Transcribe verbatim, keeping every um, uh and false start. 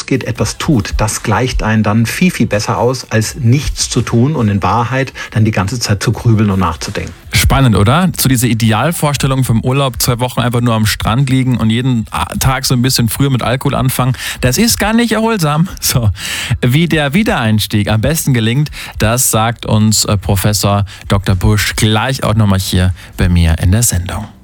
rausgeht, etwas tut, das gleicht einen dann viel, viel besser aus, als nichts zu tun und in Wahrheit dann die ganze Zeit zu grübeln und nachzudenken. Spannend, oder? So diese Idealvorstellung vom Urlaub, zwei Wochen einfach nur am Strand liegen und jeden Tag so ein bisschen früher mit Alkohol anfangen, das ist gar nicht erholsam. So, wie der Wiedereinstieg am besten gelingt, das sagt uns Professor Doktor Busch gleich auch nochmal hier bei mir in der Sendung.